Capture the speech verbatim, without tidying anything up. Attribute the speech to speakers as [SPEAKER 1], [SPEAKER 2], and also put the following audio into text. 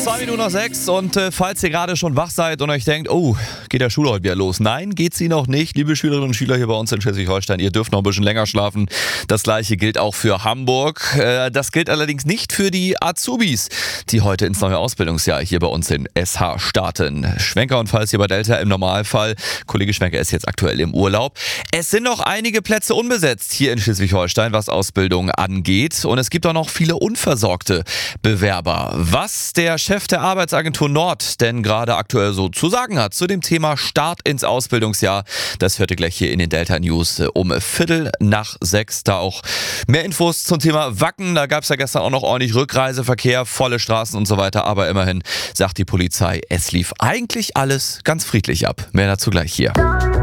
[SPEAKER 1] Zwei Minuten nach sechs und äh, falls ihr gerade schon wach seid und euch denkt, oh, geht der Schule heute wieder los? Nein, geht sie noch nicht. Liebe Schülerinnen und Schüler hier bei uns in Schleswig-Holstein, ihr dürft noch ein bisschen länger schlafen. Das gleiche gilt auch für Hamburg. Äh, das gilt allerdings nicht für die Azubis, die heute ins neue Ausbildungsjahr hier bei uns in S H starten. Schwenker und Falls hier bei Delta im Normalfall. Kollege Schwenker ist jetzt aktuell im Urlaub. Es sind noch einige Plätze unbesetzt hier in Schleswig-Holstein, was Ausbildung angeht. Und es gibt auch noch viele unversorgte Bewerber. Was der Chef der Arbeitsagentur Nord denn gerade aktuell so zu sagen hat zu dem Thema Start ins Ausbildungsjahr, das hört ihr gleich hier in den Delta News um Viertel nach sechs. Da auch mehr Infos zum Thema Wacken. Da gab es ja gestern auch noch ordentlich Rückreiseverkehr, volle Straßen und so weiter. Aber immerhin sagt die Polizei, es lief eigentlich alles ganz friedlich ab. Mehr dazu gleich hier.